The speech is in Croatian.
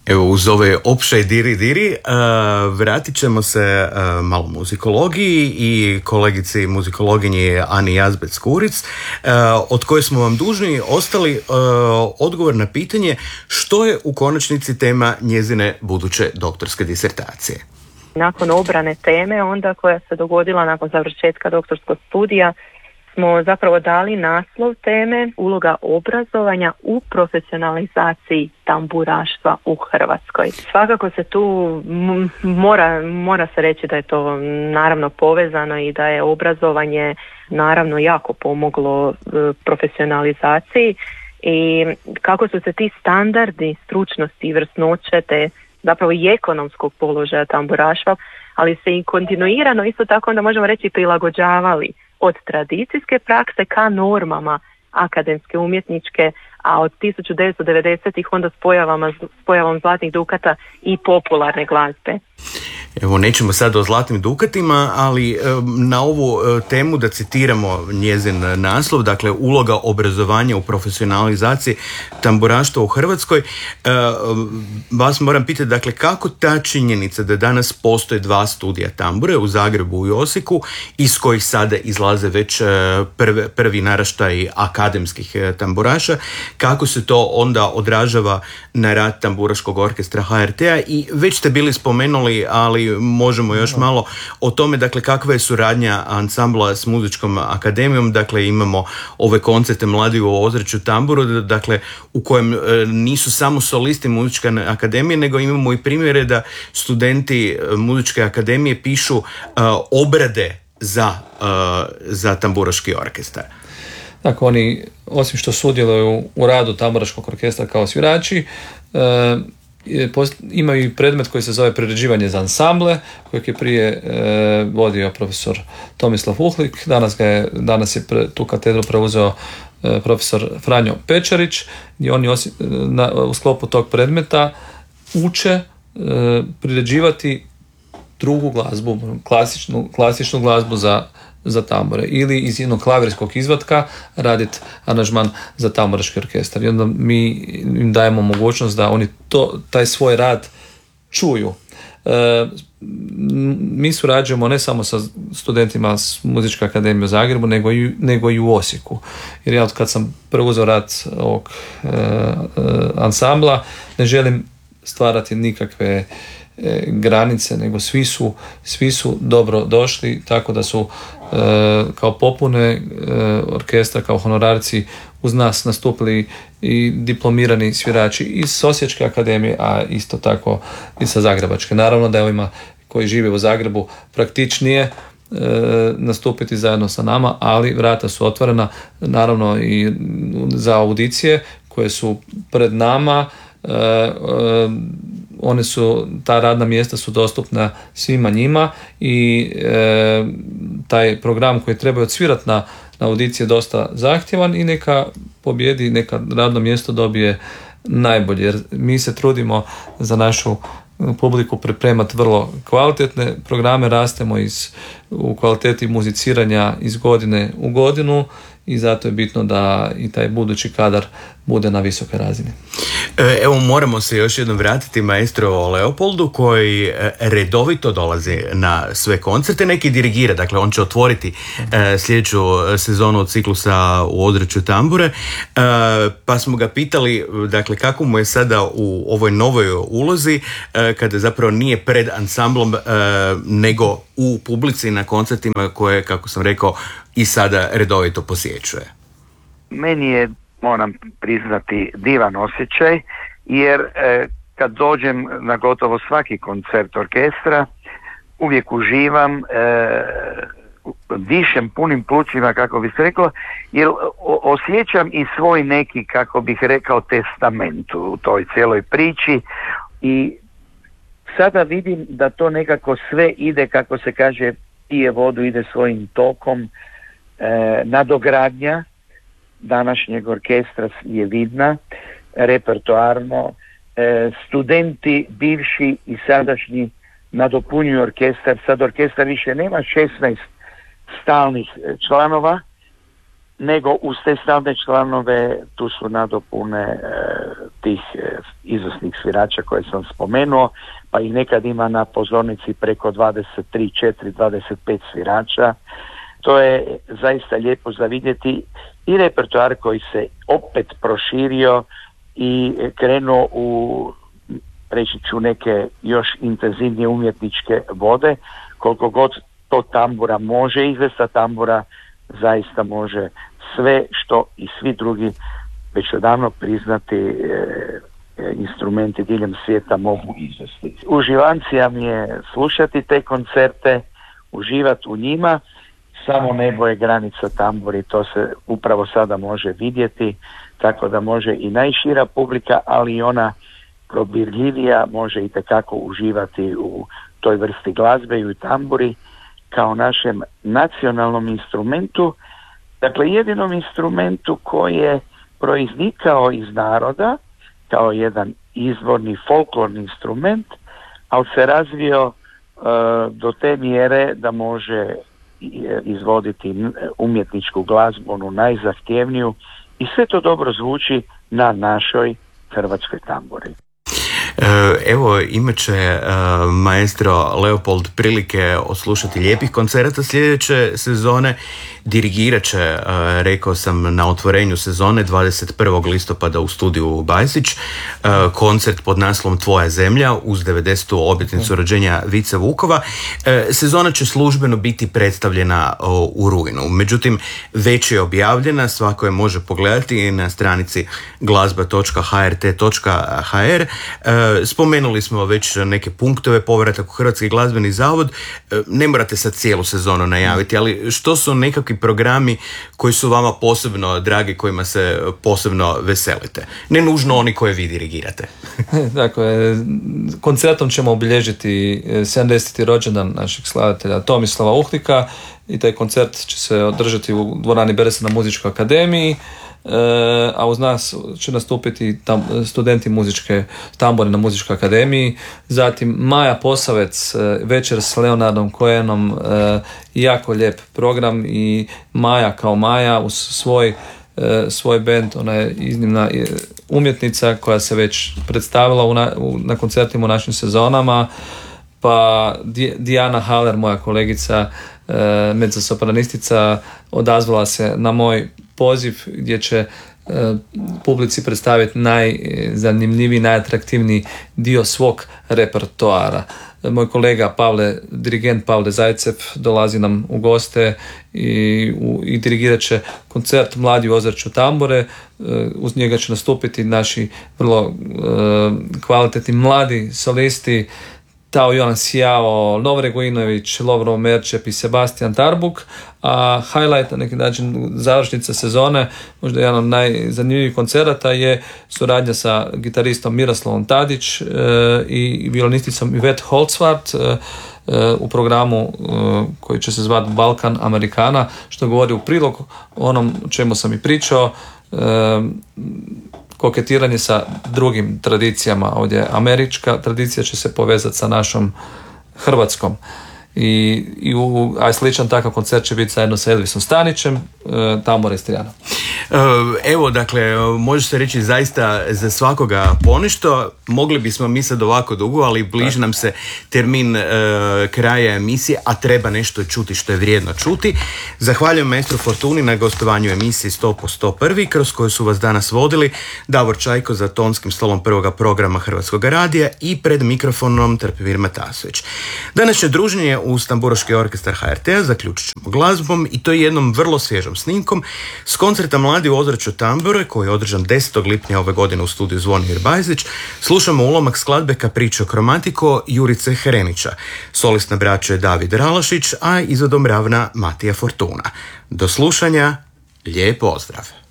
Evo, uz ove opće diri, vratit ćemo se malo muzikologiji i kolegici muzikologinji Ani Jazbec-Kuric, od koje smo vam dužni ostali odgovor na pitanje što je u konačnici tema njezine buduće doktorske disertacije. Nakon obrane teme, onda koja se dogodila nakon završetka doktorskog studija, smo zapravo dali naslov teme uloga obrazovanja u profesionalizaciji tamburaštva u Hrvatskoj. Svakako se tu mora se reći da je to naravno povezano i da je obrazovanje naravno jako pomoglo profesionalizaciji i kako su se ti standardi stručnosti i vrsnoće te zapravo i ekonomskog položaja tamburaštva, ali se i kontinuirano isto tako onda možemo reći prilagođavali od tradicijske prakse ka normama akademske, umjetničke, a od 1990-ih onda s pojavom Zlatnih dukata i popularne glazbe. Evo, nećemo sad o Zlatnim dukatima, ali na ovu temu da citiramo njezin naslov, dakle uloga obrazovanja u profesionalizaciji tamburaštva u Hrvatskoj, vas moram pitati, dakle, kako ta činjenica da danas postoje 2 studija tambure u Zagrebu i Osijeku, iz kojih sada izlaze već prvi naraštaj akademskih tamburaša, kako se to onda odražava na rad Tamburaškog orkestra HRT-a i već ste bili spomenuli, ali možemo još malo o tome, dakle, kakva je suradnja ansambla s muzičkom akademijom. Dakle, imamo ove koncerte Mladi u ozračju tamburu, dakle, u kojem nisu samo solisti muzičke akademije, nego imamo i primjere da studenti muzičke akademije pišu obrade za Tamburaški orkestar. Dakle, oni, osim što sudjeluju u radu Tamburaškog orkestra kao svirači, imaju i predmet koji se zove priređivanje za ansamble, kojeg je prije vodio profesor Tomislav Uhlik. Danas je tu katedru preuzeo profesor Franjo Pečarić, i oni u sklopu tog predmeta uče priređivati drugu glazbu, klasičnu glazbu za tambure, ili iz jednog klavirskog izvatka raditi aranžman za Tamburaški orkestar. I onda mi im dajemo mogućnost da oni taj svoj rad čuju. Mi surađujemo ne samo sa studentima s Muzičke akademije u Zagrebu, nego i u Osijeku. Jer ja od kad sam preuzeo rad ovog ansambla, ne želim stvarati nikakve granice, nego svi su dobro došli, tako da su kao popune orkestra, kao honorarci uz nas nastupili i diplomirani svirači iz Osječke akademije, a isto tako i sa Zagrebačke. Naravno da je ovima koji žive u Zagrebu praktičnije nastupiti zajedno sa nama, ali vrata su otvorena naravno i za audicije koje su pred nama. Ta radna mjesta su dostupna svima njima i taj program koji trebaju odsvirati na audiciji je dosta zahtjevan i neka pobjedi, neka radno mjesto dobije najbolje, jer mi se trudimo za našu publiku pripremati vrlo kvalitetne programe, rastemo u kvaliteti muziciranja iz godine u godinu i zato je bitno da i taj budući kadar bude na visokoj razini. Evo, moramo se još jednom vratiti maestro Leopoldu, koji redovito dolazi na sve koncerte, neki dirigira, dakle on će otvoriti sljedeću sezonu ciklusa u ozračju tambure, pa smo ga pitali, dakle, kako mu je sada u ovoj novoj ulozi, kada zapravo nije pred ansamblom, nego u publici na koncertima koje, kako sam rekao, i sada redovito posjećuje. Meni je, moram priznati, divan osjećaj, jer kad dođem na gotovo svaki koncert orkestra, uvijek uživam, dišem punim plućima, kako bi se reklo, jer osjećam i svoj neki, kako bih rekao, testament u toj cijeloj priči i sada vidim da to nekako sve ide, kako se kaže, pije vodu, ide svojim tokom. Nadogradnja današnjeg orkestra je vidna, repertoarno, studenti bivši i sadašnji nadopunjuju orkestar. Sad orkestar više nema 16 stalnih članova, nego uz te stalne članove tu su nadopune tih izvrsnih tih svirača koje sam spomenuo, pa ih nekad ima na pozornici preko 23, 4, 25 svirača. To je zaista lijepo za vidjeti i repertoar koji se opet proširio i krenuo u, reći ću, neke još intenzivnije umjetničke vode. Koliko god to tambura može izvesti, a tambura zaista može sve što i svi drugi već odavno priznati instrumenti diljem svijeta mogu izvesti. Uživancija mi je slušati te koncerte, uživati u njima. Samo nebo je granica tamburi, to se upravo sada može vidjeti, tako da može i najšira publika, ali i ona probirljivija može itekako uživati u toj vrsti glazbe i u tamburi kao našem nacionalnom instrumentu, dakle jedinom instrumentu koji je proiznikao iz naroda kao jedan izvorni folklorni instrument, ali se razvio do te mjere da može izvoditi umjetničku glazbu, onu najzahtjevniju, i sve to dobro zvuči na našoj hrvatskoj tamburi. Evo, imat će maestro Leopold prilike oslušati lijepih koncerata sljedeće sezone. Dirigirat će, rekao sam, na otvorenju sezone 21. listopada u studiju Bajsić koncert pod naslovom Tvoja zemlja uz 90. obljetnicu rođenja Vice Vukova. Sezona će službeno biti predstavljena u rujnu. Međutim, već je objavljena, svako je može pogledati na stranici glazba.hrt.hr. Spomenuli smo već neke punktove, povratak u Hrvatski glazbeni zavod. Ne morate sad cijelu sezonu najaviti, ali što su nekakvi programi koji su vama posebno dragi, kojima se posebno veselite? Ne nužno oni koje vi dirigirate. Dakle, koncertom ćemo obilježiti 70. rođendan našeg skladatelja Tomislava Uhlika i taj koncert će se održati u dvorani Beresna na Muzičkoj akademiji. A uz nas će nastupiti studenti muzičke tambore na Muzičkoj akademiji. Zatim Maja Posavec, večer s Leonardom Cohenom, jako lijep program, i Maja kao Maja uz svoj band, ona je iznimna umjetnica koja se već predstavila na koncertima u našim sezonama. Pa Dijana Haller, moja kolegica, mezzosopranistica, odazvala se na moj poziv gdje će publici predstaviti najzanimljiviji, najatraktivniji dio svog repertoara. Moj kolega dirigent Pavle Zajcev dolazi nam u goste i dirigirat će koncert Mladi u ozračju tambure. Uz njega će nastupiti naši vrlo kvalitetni mladi solisti Tao Jovan Sjao, Lovre Gojinović, Lovro Merčep i Sebastian Tarbuk, a highlight, na neki način završnica sezone, možda jedan od najzanimljivijih koncerata, je suradnja sa gitaristom Miroslavom Tadić i violinisticom Yvette Holzwart u programu koji će se zvati Balkan Amerikana, što govori u prilog onom čemu sam i pričao, koketiranje sa drugim tradicijama. Ovdje američka tradicija će se povezati sa našom hrvatskom. A sličan takav koncert će biti zajedno sa Elvisom Stanićem, Tambora Istrijana. Evo, dakle, može se reći zaista za svakoga ponešto. Mogli bismo mi sad ovako dugo, ali bliži nam se termin kraja emisije, a treba nešto čuti što je vrijedno čuti. Zahvaljujem maestru Fortuni na gostovanju emisiji 100 po 101, kroz koju su vas danas vodili Davor Čajko za tonskim stolom prvoga programa Hrvatskog radija i pred mikrofonom Trpimir Matasović. Današnje druženje uz Tamburaški orkestar HRT-a zaključit ćemo glazbom, i to je jednom vrlo svježom snimkom s koncerta Mladi u ozračju tambure koji je održan 10. lipnja ove godine u studiju Zvonimir Bajzić. Slušamo ulomak skladbe Capriccio Cromatico Jurice Herenića. Solist na braću je David Ralašić, a izvodom ravna Matija Fortuna. Do slušanja, lijep pozdrav!